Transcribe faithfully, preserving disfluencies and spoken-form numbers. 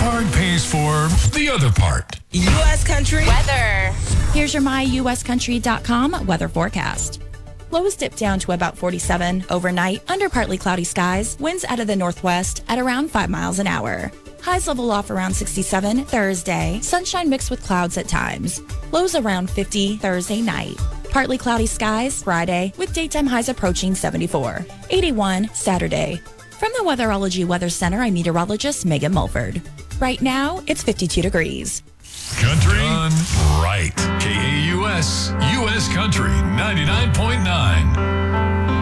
part pays for the other part. U S Country Weather. Here's your my U S country dot com weather forecast. Lows dip down to about forty-seven overnight under partly cloudy skies. Winds out of the northwest at around five miles an hour. Highs level off around sixty-seven Thursday. Sunshine mixed with clouds at times. Lows around fifty Thursday night. Partly cloudy skies Friday with daytime highs approaching seventy-four. eighty-one Saturday. From the Weatherology Weather Center, I'm meteorologist Megan Mulford. Right now, it's fifty-two degrees. Country Done right. K A U S, U S Country ninety-nine point nine.